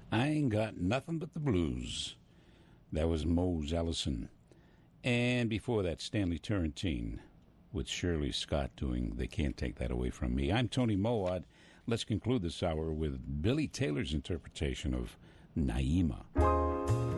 I Ain't Got Nothing But the Blues. That was Mose Ellison. And before that, Stanley Turrentine with Shirley Scott doing They Can't Take That Away From Me. I'm Tony Moad. Let's conclude this hour with Billy Taylor's interpretation of Naima.